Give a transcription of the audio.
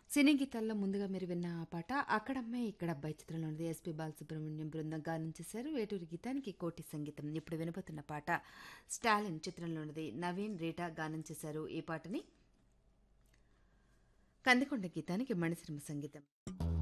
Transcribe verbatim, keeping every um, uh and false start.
సినీ గీతాల్లో ముందుగా మీరు విన్న ఆ పాట 'అక్కడమ్మాయి ఇక్కడబ్బాయి' చిత్రంలోనిది. ఎస్పీ బాలసుబ్రహ్మణ్యం బృందం గానం చేశారు. వేటూరి గీతానికి కోటి సంగీతం. ఇప్పుడు వినబోతున్న పాట 'స్టాలిన్' చిత్రంలోనిది. నవీన్, రీటా గానం చేశారు ఈ పాటని. కందికొండ గీతానికి మణిశర్మ సంగీతం.